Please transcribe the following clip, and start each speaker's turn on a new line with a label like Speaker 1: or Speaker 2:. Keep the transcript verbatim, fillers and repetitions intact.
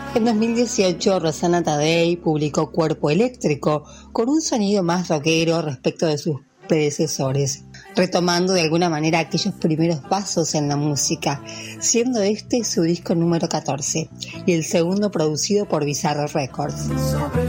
Speaker 1: En dos mil dieciocho, Rosana Tadei publicó Cuerpo Eléctrico, con un sonido más rockero respecto de sus predecesores, retomando de alguna manera aquellos primeros pasos en la música, siendo este su disco número catorce y el segundo producido por Bizarre Records.